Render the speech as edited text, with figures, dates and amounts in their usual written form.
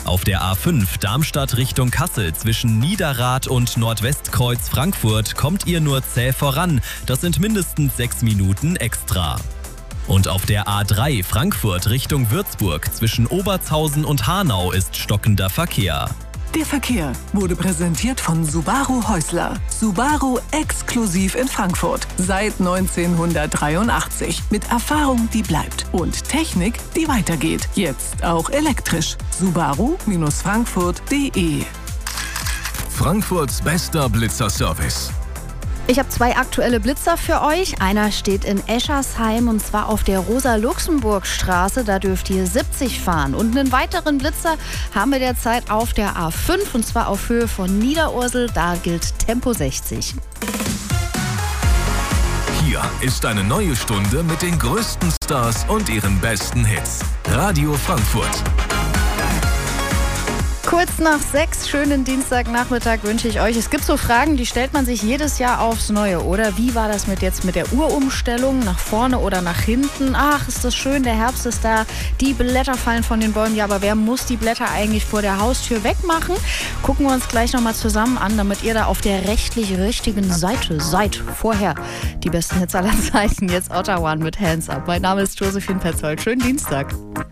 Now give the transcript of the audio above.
Auf der A5 Darmstadt Richtung Kassel zwischen Niederrad und Nordwestkreuz Frankfurt kommt ihr nur zäh voran. Das sind mindestens 6 Minuten extra. Und auf der A3 Frankfurt Richtung Würzburg zwischen Obertshausen und Hanau ist stockender Verkehr. Der Verkehr wurde präsentiert von Subaru Häusler. Subaru exklusiv in Frankfurt. Seit 1983. Mit Erfahrung, die bleibt. Und Technik, die weitergeht. Jetzt auch elektrisch. Subaru-Frankfurt.de. Frankfurts bester Blitzerservice. Ich habe 2 aktuelle Blitzer für euch. Einer steht in Eschersheim und zwar auf der Rosa-Luxemburg-Straße. Da dürft ihr 70 fahren. Und einen weiteren Blitzer haben wir derzeit auf der A5 und zwar auf Höhe von Niederursel. Da gilt Tempo 60. Hier ist eine neue Stunde mit den größten Stars und ihren besten Hits. Radio Frankfurt. Kurz nach 6, schönen Dienstagnachmittag wünsche ich euch. Es gibt so Fragen, die stellt man sich jedes Jahr aufs Neue, oder? Wie war das mit der Uhrumstellung? Nach vorne oder nach hinten? Ach, ist das schön, der Herbst ist da, die Blätter fallen von den Bäumen. Ja, aber wer muss die Blätter eigentlich vor der Haustür wegmachen? Gucken wir uns gleich nochmal zusammen an, damit ihr da auf der rechtlich richtigen Seite seid. Vorher die besten Hits aller Zeiten. Jetzt Ottawa mit Hands Up. Mein Name ist Josephine Petzold. Schönen Dienstag.